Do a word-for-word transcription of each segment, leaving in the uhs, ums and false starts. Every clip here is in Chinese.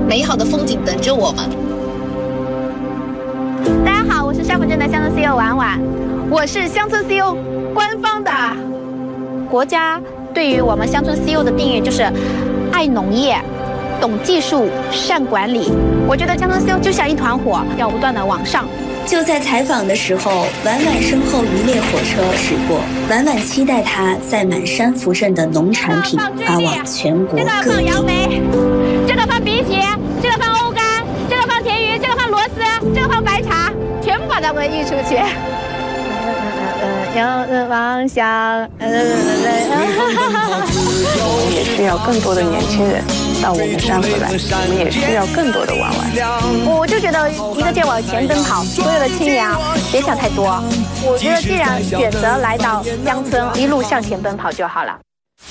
美好的风景等着我们。 大家好，我是沙浦镇的乡村 C E O 婉婉，我是乡村 C E O 官方的。国家对于我们乡村 C E O 的定义就是爱农业、懂技术、善管理。我觉得乡村 C E O 就像一团火，要不断的往上。 就在采访的时候，婉婉身后一列火车驶过，婉婉期待它在满山浮镇的农产品发往全国各地。 这个放杨梅，这个放荸荠，这个放欧柑，这个放甜鱼，这个放螺丝，这个放白茶，全部把它们运出去。有的方向， 我们也需要更多的年轻人到我们山河来，我们也需要更多的婉婉。 我就觉得一个劲往前奔跑，所有的青年别想太多。我觉得既然选择来到乡村，一路向前奔跑就好了。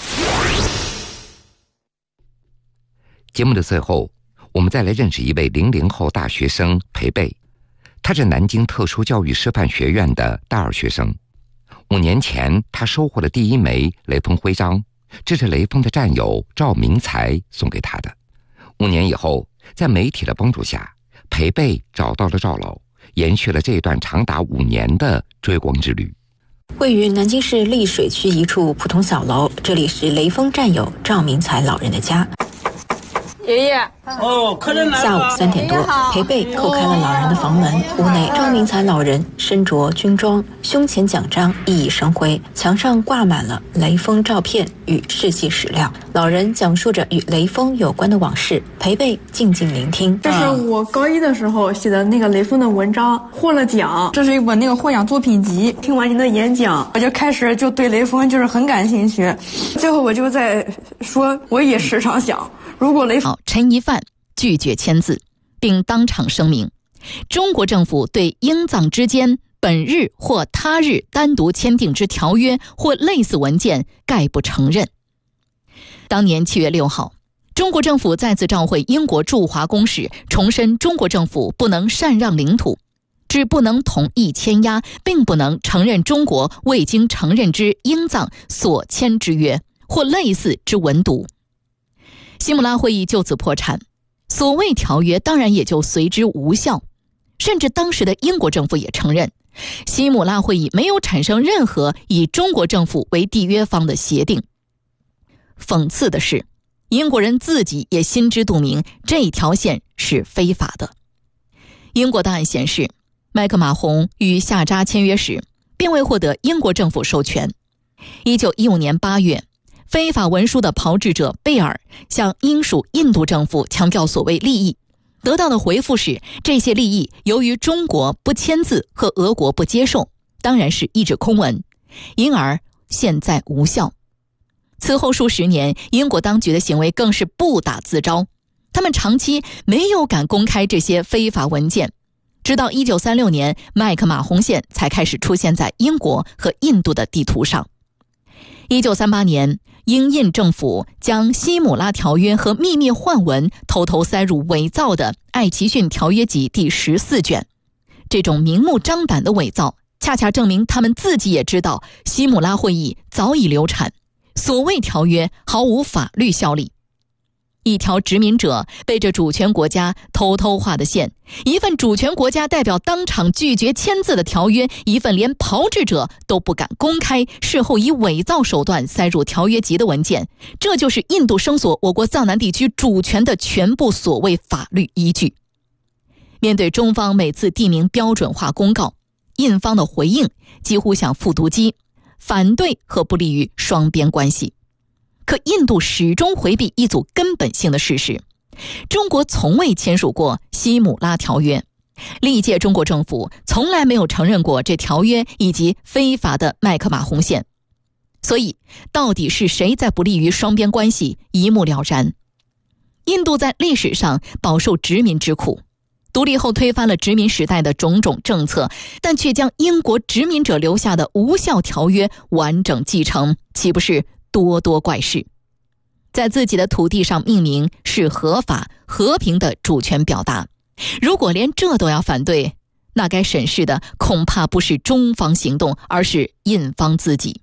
节目的最后，我们再来认识一位零零后大学生裴贝，他是南京特殊教育师范学院的大二学生。五年前，他收获了第一枚雷锋徽章，这是雷锋的战友赵明才送给他的。五年以后，在媒体的帮助下，裴贝找到了赵老，延续了这段长达五年的追光之旅。 位于南京市溧水区一处普通小楼，这里是雷锋战友赵明才老人的家。 爷爷， 哦，客人来了。下午三点多，裴贝叩开了老人的房门。屋内，赵明才老人身着军装，胸前奖章熠熠生辉，墙上挂满了雷锋照片与事迹史料。老人讲述着与雷锋有关的往事，裴贝静静聆听。 这是我高一的时候写的那个雷锋的文章，获了奖。这是一本那个获奖作品集。听完您的演讲，我就开始就对雷锋就是很感兴趣。最后我就在说，我也时常想，如果雷锋。 陈一范拒绝签字，并当场声明，中国政府对英藏之间本日或他日单独签订之条约或类似文件概不承认。当年七月六号，中国政府再次召会英国驻华公使，重申中国政府不能禅让领土，只不能同意签押，并不能承认中国未经承认之英藏所签之约或类似之文牍。希姆拉会议就此破产，所谓条约当然也就随之无效，甚至当时的英国政府也承认，希姆拉会议没有产生任何以中国政府为缔约方的协定。讽刺的是，英国人自己也心知肚明，这条线是非法的。英国档案显示，麦克马洪与夏扎签约时，并未获得英国政府授权。一九一五年八月，非法文书的炮制者贝尔向英属印度政府强调所谓利益，得到的回复是，这些利益由于中国不签字和俄国不接受，当然是一纸空文，因而现在无效。此后数十年，英国当局的行为更是不打自招，他们长期没有敢公开这些非法文件，直到一九三六年，麦克马洪线才开始出现在英国和印度的地图上。一九三八年，英印政府将希姆拉条约和秘密换文偷偷塞入伪造的艾奇逊条约集第十四卷。这种明目张胆的伪造，恰恰证明他们自己也知道希姆拉会议早已流产，所谓条约毫无法律效力。一条殖民者背着主权国家偷偷画的线，一份主权国家代表当场拒绝签字的条约，一份连炮制者都不敢公开，事后以伪造手段塞入条约集的文件，这就是印度声索我国藏南地区主权的全部所谓法律依据。面对中方每次地名标准化公告，印方的回应几乎像复读机，反对和不利于双边关系。可印度始终回避一组根本性的事实，中国从未签署过希姆拉条约，历届中国政府从来没有承认过这条约以及非法的麦克马洪线。所以到底是谁在不利于双边关系，一目了然。印度在历史上饱受殖民之苦，独立后推翻了殖民时代的种种政策，但却将英国殖民者留下的无效条约完整继承，岂不是多多怪事？在自己的土地上命名是合法和平的主权表达，如果连这都要反对，那该审视的恐怕不是中方行动，而是印方自己。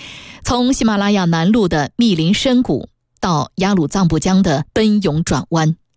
从喜马拉雅南麓的密林深谷到雅鲁藏布江的奔涌转弯，